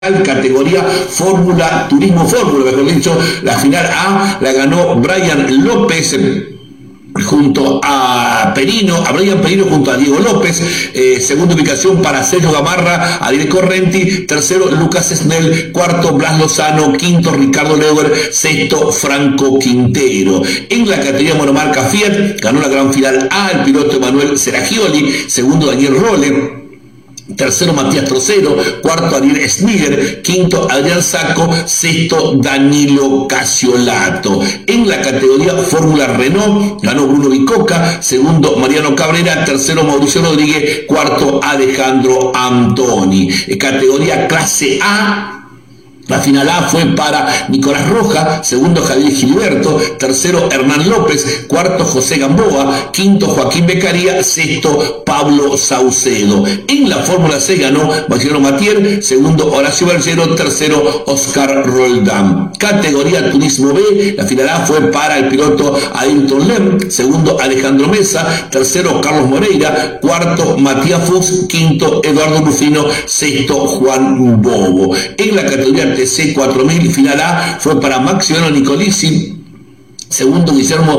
categoría Fórmula, Turismo Fórmula, mejor dicho, la final A la ganó Brian López junto a Brian Perino junto a Diego López, segunda ubicación para Sergio Gamarra, Adriel Correnti, tercero Lucas Snell, cuarto Blas Lozano, quinto Ricardo Leuber, sexto Franco Quintero. En la categoría monomarca Fiat ganó la gran final A el piloto Emanuel Seragioli, segundo Daniel Rolle, tercero Matías Trocero, cuarto Ariel Snider, quinto Adrián Sacco, sexto Danilo Casiolato. En la categoría Fórmula Renault ganó Bruno Bicoca, segundo Mariano Cabrera, tercero Mauricio Rodríguez, cuarto Alejandro Antoni. Categoría Clase A, la final A fue para Nicolás Roja, segundo Javier Gilberto, tercero Hernán López, cuarto José Gamboa, quinto Joaquín Beccaria, sexto Pablo Saucedo. En la Fórmula C ganó Maximiliano Matier, segundo Horacio Bergero, tercero Oscar Roldán. Categoría Turismo B, la final A fue para el piloto Ayrton Lem, segundo Alejandro Mesa, tercero Carlos Moreira, cuarto Matías Fuchs, quinto Eduardo Rufino, sexto Juan Bobo. En la categoría TC 4000 final A fue para Maximiliano Nicolisi, segundo Guillermo